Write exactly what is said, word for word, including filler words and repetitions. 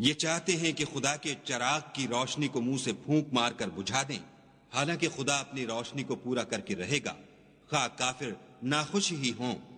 ये चाहते हैं कि खुदा के चराग की रोशनी को मुंह से फूंक मारकर बुझा दें, हालांकि खुदा अपनी रोशनी को पूरा करके रहेगा, खा काफिर नाखुश ही हों।